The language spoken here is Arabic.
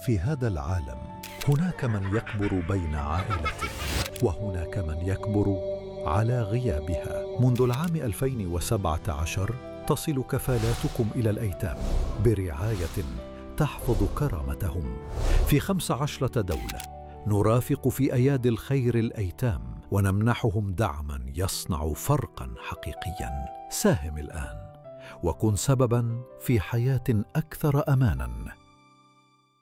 في هذا العالم هناك من يكبر بين عائلته، وهناك من يكبر على غيابها. منذ العام 2017 تصل كفالاتكم إلى الأيتام برعاية تحفظ كرامتهم في 15 دولة. نرافق في أيادي الخير الأيتام ونمنحهم دعما يصنع فرقا حقيقيا. ساهم الآن وكن سببا في حياة أكثر أمانا.